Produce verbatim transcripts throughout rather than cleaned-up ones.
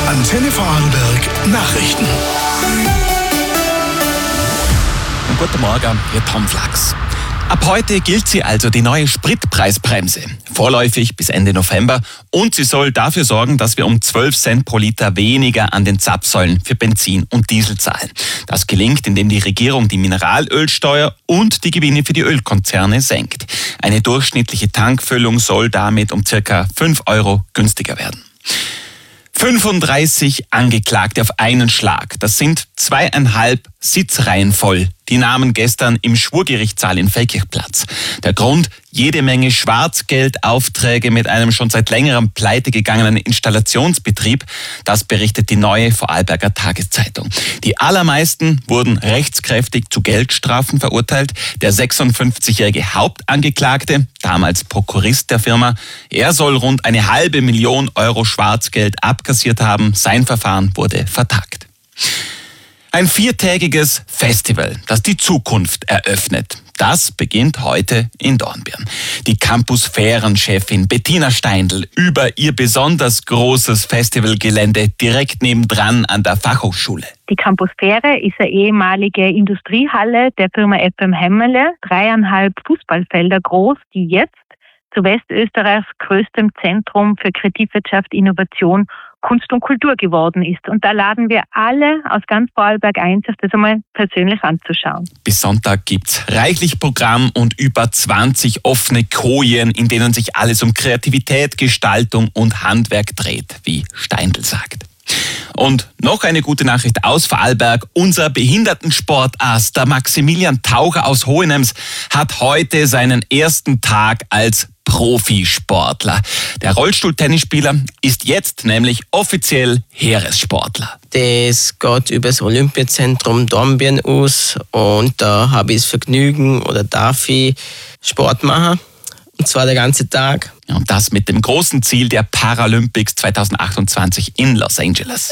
Antenne Vorarlberg Nachrichten. Guten Morgen, hier Tom Flachs. Ab heute gilt sie also, die neue Spritpreisbremse. Vorläufig bis Ende November. Und sie soll dafür sorgen, dass wir um zwölf Cent pro Liter weniger an den Zapfsäulen für Benzin und Diesel zahlen. Das gelingt, indem die Regierung die Mineralölsteuer und die Gewinne für die Ölkonzerne senkt. Eine durchschnittliche Tankfüllung soll damit um circa fünf Euro günstiger werden. fünfunddreißig Angeklagte auf einen Schlag. Das sind zweieinhalb Sitzreihen voll. Die nahmen gestern im Schwurgerichtssaal in Feldkirch Platz. Der Grund? Jede Menge Schwarzgeldaufträge mit einem schon seit längerem pleitegegangenen Installationsbetrieb. Das berichtet die Neue Vorarlberger Tageszeitung. Die allermeisten wurden rechtskräftig zu Geldstrafen verurteilt. Der sechsundfünfzigjährige Hauptangeklagte, damals Prokurist der Firma, er soll rund eine halbe Million Euro Schwarzgeld abkassiert haben. Sein Verfahren wurde vertagt. Ein viertägiges Festival, das die Zukunft eröffnet. Das beginnt heute in Dornbirn. Die Campusphären-Chefin Bettina Steindl über ihr besonders großes Festivalgelände direkt nebendran an der Fachhochschule. Die Campusphäre ist eine ehemalige Industriehalle der Firma F M Hemmele, dreieinhalb Fußballfelder groß, die jetzt zu Westösterreichs größtem Zentrum für Kreativwirtschaft, Innovation, Kunst und Kultur geworden ist. Und da laden wir alle aus ganz Vorarlberg ein, sich das einmal persönlich anzuschauen. Bis Sonntag gibt's reichlich Programm und über zwanzig offene Kojen, in denen sich alles um Kreativität, Gestaltung und Handwerk dreht, wie Steindl sagt. Und noch eine gute Nachricht aus Vorarlberg. Unser Behindertensportass, der Maximilian Taucher aus Hohenems, hat heute seinen ersten Tag als Profisportler. Der Rollstuhltennisspieler ist jetzt nämlich offiziell Heeressportler. Das geht über das Olympiazentrum Dornbirn aus und da habe ich das Vergnügen oder darf ich Sport machen. Und zwar der ganze Tag. Ja, und das mit dem großen Ziel der Paralympics zweitausendachtundzwanzig in Los Angeles.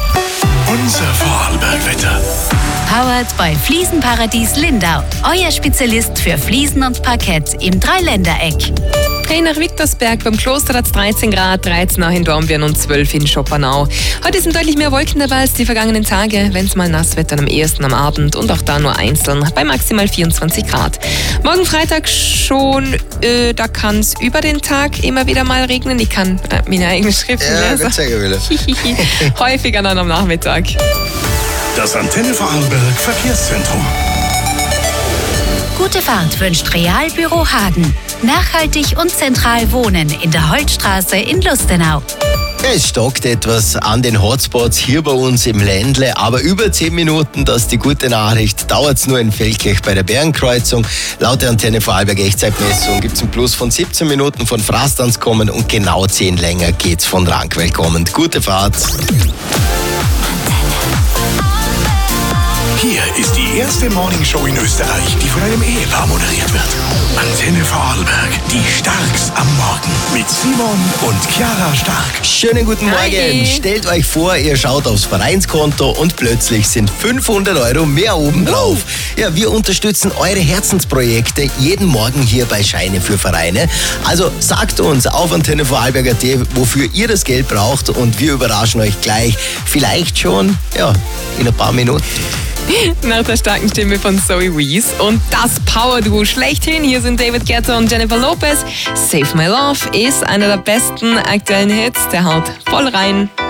Unser Vorarlberg-Wetter. Powered bei Fliesenparadies Lindau. Euer Spezialist für Fliesen und Parkett im Dreiländereck. Dreh nach Victorsberg, beim Kloster hat es dreizehn Grad, dreizehn auch in Dornbirn und zwölf in Schoppernau. Heute sind deutlich mehr Wolken dabei als die vergangenen Tage, wenn es mal nass wird, dann am ehesten am Abend und auch da nur einzeln bei maximal vierundzwanzig Grad. Morgen Freitag schon, äh, da kann es über den Tag immer wieder mal regnen. Ich kann äh, meine eigene Schrift ja, lesen. Häufiger dann am Nachmittag. Das Antenne Vorarlberg Verkehrszentrum. Gute Fahrt wünscht Realbüro Hagen. Nachhaltig und zentral wohnen in der Holzstraße in Lustenau. Es stockt etwas an den Hotspots hier bei uns im Ländle, aber über zehn Minuten, das ist die gute Nachricht, dauert es nur in Feldkirch bei der Bärenkreuzung. Laut der Antenne Vorarlberg Echtzeitmessung gibt es einen Plus von siebzehn Minuten von Frastanz kommen und genau zehn länger geht's von Rankwell kommend. Gute Fahrt! Hier ist die erste Morningshow in Österreich, die von einem Ehepaar moderiert wird. Antenne Vorarlberg, die Starks am Morgen. Mit Simon und Chiara Stark. Schönen guten Morgen. Hi. Stellt euch vor, ihr schaut aufs Vereinskonto und plötzlich sind fünfhundert Euro mehr oben drauf. Ja, wir unterstützen eure Herzensprojekte jeden Morgen hier bei Scheine für Vereine. Also sagt uns auf Antenne Vorarlberg Punkt at, wofür ihr das Geld braucht und wir überraschen euch gleich. Vielleicht schon, ja, in ein paar Minuten. Nach der starken Stimme von Zoe Wees und das Power-Duo schlechthin. Hier sind David Guetta und Jennifer Lopez. Save My Love ist einer der besten aktuellen Hits. Der haut voll rein.